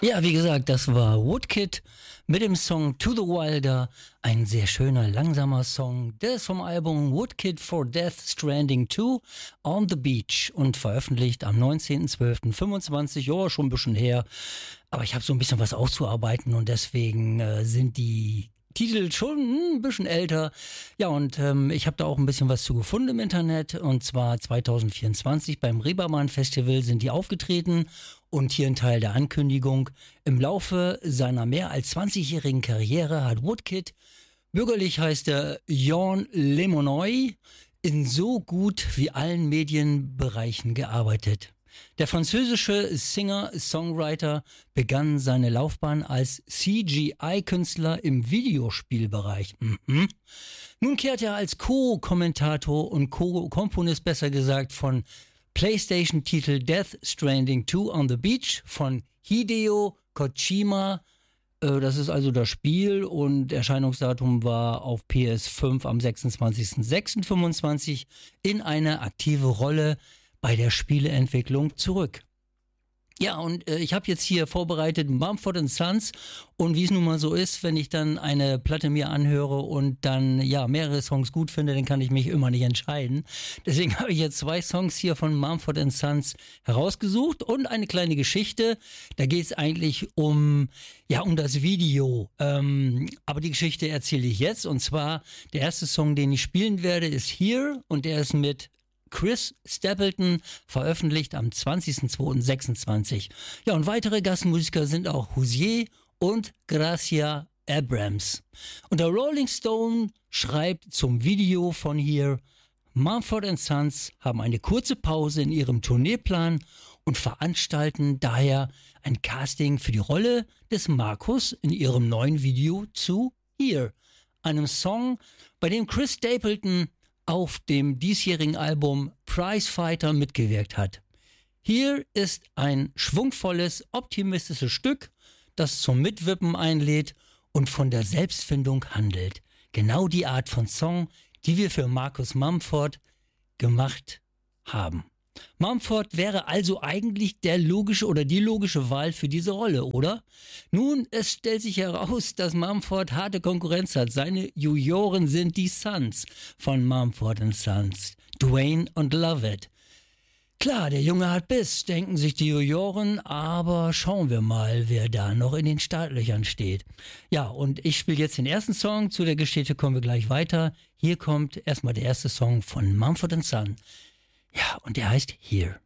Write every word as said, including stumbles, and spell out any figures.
Ja, wie gesagt, das war Woodkid mit dem Song To the Wilder. Ein sehr schöner, langsamer Song. Der ist vom Album Woodkid for Death Stranding two on the Beach und veröffentlicht am neunzehnten zwölften fünfundzwanzig. Ja, schon ein bisschen her. Aber ich habe so ein bisschen was auszuarbeiten und deswegen äh, sind die Titel schon ein bisschen älter. Ja, und ähm, ich habe da auch ein bisschen was zu gefunden im Internet. Und zwar zwanzig vierundzwanzig beim Reeperbahn Festival sind die aufgetreten. Und hier ein Teil der Ankündigung. Im Laufe seiner mehr als zwanzigjährigen Karriere hat Woodkid, bürgerlich heißt er Jan Lemonoy, in so gut wie allen Medienbereichen gearbeitet. Der französische Singer-Songwriter begann seine Laufbahn als C G I-Künstler im Videospielbereich. Mhm. Nun kehrt er als Co-Kommentator und Co-Komponist, besser gesagt, von PlayStation-Titel Death Stranding two on the Beach von Hideo Kojima. Äh, das ist also das Spiel und Erscheinungsdatum war auf P S fünf am sechsundzwanzigsten sechsten fünfundzwanzig in eine aktive Rolle bei der Spieleentwicklung zurück. Ja, und äh, ich habe jetzt hier vorbereitet Mumford and Sons und wie es nun mal so ist, wenn ich dann eine Platte mir anhöre und dann ja mehrere Songs gut finde, dann kann ich mich immer nicht entscheiden. Deswegen habe ich jetzt zwei Songs hier von Mumford and Sons herausgesucht und eine kleine Geschichte. Da geht es eigentlich um ja um das Video, ähm, aber die Geschichte erzähle ich jetzt und zwar der erste Song, den ich spielen werde, ist Here und der ist mit Chris Stapleton, veröffentlicht am zwanzigsten zweiten sechsundzwanzig. Ja, und weitere Gastmusiker sind auch Hozier und Gracia Abrams. Und der Rolling Stone schreibt zum Video von Here: Mumford and Sons haben eine kurze Pause in ihrem Tourneeplan und veranstalten daher ein Casting für die Rolle des Markus in ihrem neuen Video zu Here, einem Song, bei dem Chris Stapleton auf dem diesjährigen Album Prizefighter mitgewirkt hat. Hier ist ein schwungvolles, optimistisches Stück, das zum Mitwippen einlädt und von der Selbstfindung handelt. Genau die Art von Song, die wir für Marcus Mumford gemacht haben. Mumford wäre also eigentlich der logische oder die logische Wahl für diese Rolle, oder? Nun, es stellt sich heraus, dass Mumford harte Konkurrenz hat. Seine Juroren sind die Sons von Mumford and Sons, Dwayne und Lovett. Klar, der Junge hat Biss, denken sich die Juroren, aber schauen wir mal, wer da noch in den Startlöchern steht. Ja, und ich spiele jetzt den ersten Song, zu der Geschichte kommen wir gleich weiter. Hier kommt erstmal der erste Song von Mumford and Sons. Ja, und der heißt Here.